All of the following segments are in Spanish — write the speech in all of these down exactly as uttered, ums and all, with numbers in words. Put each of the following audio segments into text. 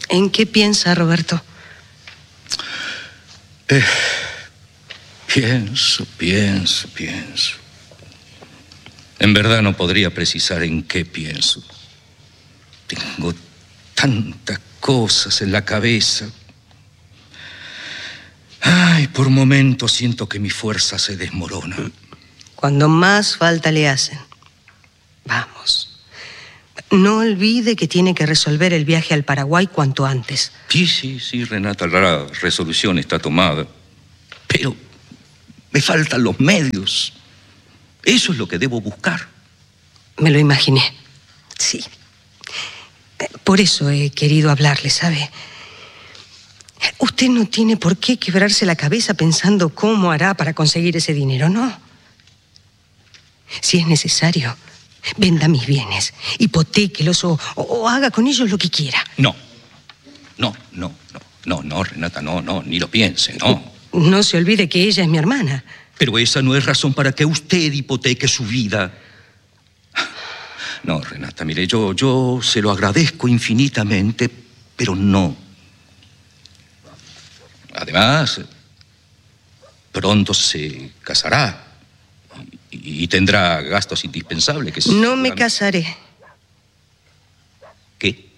¿En qué piensa, Roberto? Eh, pienso, pienso, pienso. En verdad no podría precisar en qué pienso. Tengo tantas cosas en la cabeza. Ay, por momentos siento que mi fuerza se desmorona. Cuando más falta le hacen. Vamos. No olvide que tiene que resolver el viaje al Paraguay cuanto antes. Sí, sí, sí, Renata, la resolución está tomada. Pero me faltan los medios. Eso es lo que debo buscar. Me lo imaginé. Sí. Por eso he querido hablarle, ¿sabe? Usted no tiene por qué quebrarse la cabeza pensando cómo hará para conseguir ese dinero, ¿no? Si es necesario, venda mis bienes, hipotéquelos o, o, o haga con ellos lo que quiera. No, no, no, no, no, no, Renata, no, no, ni lo piense, no. No se olvide que ella es mi hermana. Pero esa no es razón para que usted hipoteque su vida. No, Renata, mire, yo, yo se lo agradezco infinitamente, pero no. Además, pronto se casará y, y tendrá gastos indispensables que... No me casaré. ¿Qué?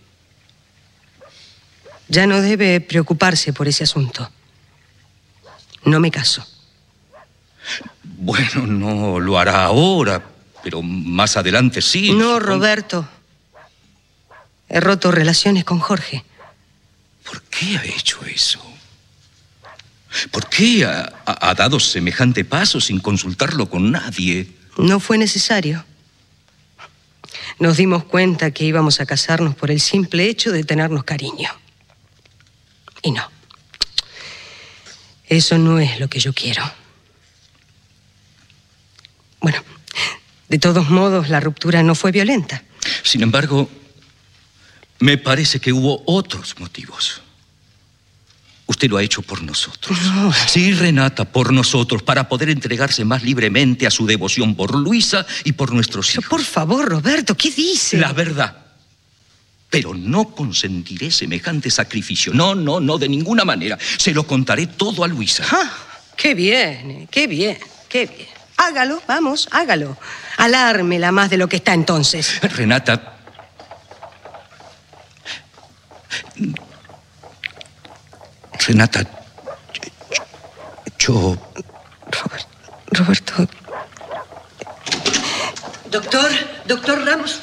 Ya no debe preocuparse por ese asunto. No me caso. Bueno, no lo hará ahora, pero más adelante sí. No, supongo. Roberto. He roto relaciones con Jorge. ¿Por qué ha hecho eso? ¿Por qué ha, ha, ha dado semejante paso sin consultarlo con nadie? No fue necesario. Nos dimos cuenta que íbamos a casarnos por el simple hecho de tenernos cariño. Y no. Eso no es lo que yo quiero. Bueno, de todos modos, la ruptura no fue violenta. Sin embargo, me parece que hubo otros motivos. Usted lo ha hecho por nosotros. No. Sí, Renata, por nosotros, para poder entregarse más libremente a su devoción por Luisa y por nuestros hijos. Pero por favor, Roberto, ¿qué dice? La verdad. Pero no consentiré semejante sacrificio. No, no, no, de ninguna manera. Se lo contaré todo a Luisa. Ah, qué bien, qué bien, qué bien. Hágalo, vamos, hágalo. Alármela más de lo que está entonces. Renata... Renata, yo... Robert, Roberto... Doctor, doctor Ramos.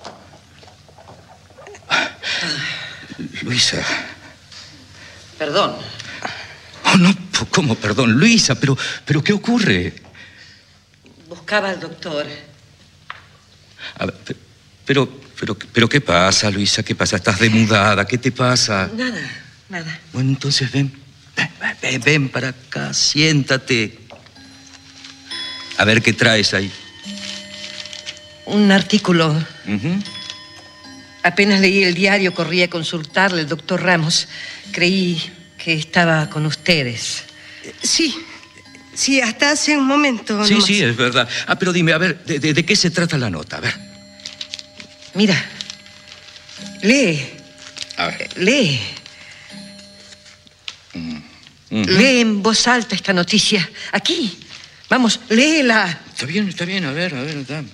Luisa... Perdón. Oh, no, ¿cómo? Perdón, Luisa, pero, pero ¿qué ocurre? Buscaba al doctor. A ver, pero, pero, pero, ¿qué pasa, Luisa? ¿Qué pasa? ¿Estás demudada? ¿Qué te pasa? Nada, nada. Bueno, entonces ven, ven, ven, ven para acá, siéntate. A ver qué traes ahí. Un artículo. Uh-huh. Apenas leí el diario, corrí a consultarle al doctor Ramos. Creí que estaba con ustedes. Sí, sí, hasta hace un momento. Sí, nomás. sí, es verdad. Ah, pero dime, a ver, ¿de, de, de qué se trata la nota? A ver. Mira, lee. A ver. Lee. Mm. Uh-huh. Lee en voz alta esta noticia. Aquí. Vamos, léela. Está bien, está bien. A ver, a ver. Dame.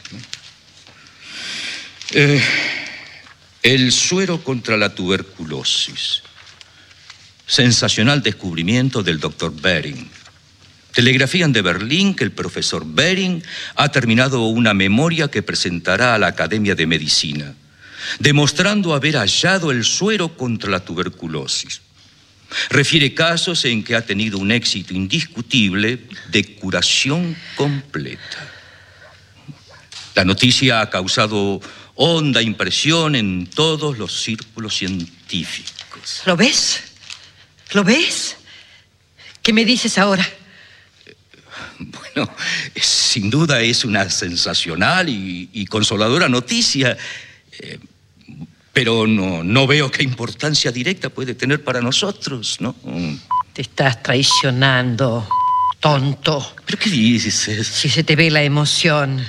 Eh, el suero contra la tuberculosis. Sensacional descubrimiento del doctor Behring. Telegrafían de Berlín que el profesor Behring ha terminado una memoria que presentará a la Academia de Medicina, demostrando haber hallado el suero contra la tuberculosis. Refiere casos en que ha tenido un éxito indiscutible de curación completa. La noticia ha causado honda impresión en todos los círculos científicos. ¿Lo ves? ¿Lo ves? ¿Qué me dices ahora? Bueno, sin duda es una sensacional y, y consoladora noticia, eh, pero no, no veo qué importancia directa puede tener para nosotros, ¿no? Te estás traicionando, tonto. ¿Pero qué dices? Si se te ve la emoción,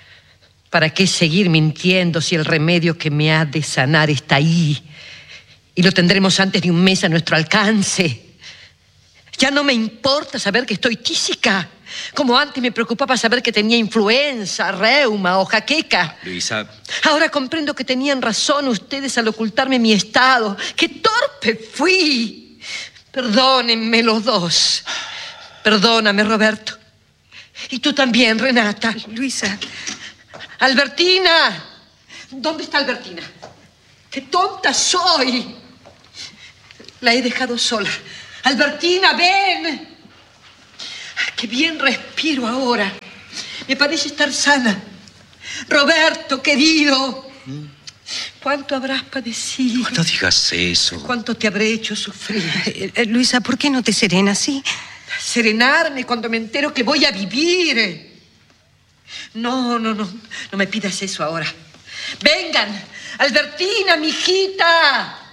¿para qué seguir mintiendo si el remedio que me ha de sanar está ahí? Y lo tendremos antes de un mes a nuestro alcance. Ya no me importa saber que estoy tísica, como antes me preocupaba saber que tenía influenza, reuma o jaqueca. Luisa... Ahora comprendo que tenían razón ustedes al ocultarme mi estado. ¡Qué torpe fui! Perdónenme los dos. Perdóname, Roberto. Y tú también, Renata. Luisa. Albertina. ¿Dónde está Albertina? ¡Qué tonta soy! La he dejado sola. Albertina, ven. ¡Qué bien respiro ahora! Me parece estar sana. Roberto, querido. ¿Cuánto habrás padecido? No digas eso. ¿Cuánto te habré hecho sufrir? Eh, eh, Luisa, ¿por qué no te serenas así? Serenarme cuando me entero que voy a vivir. No, no, no. No me pidas eso ahora. Vengan. Albertina, mijita.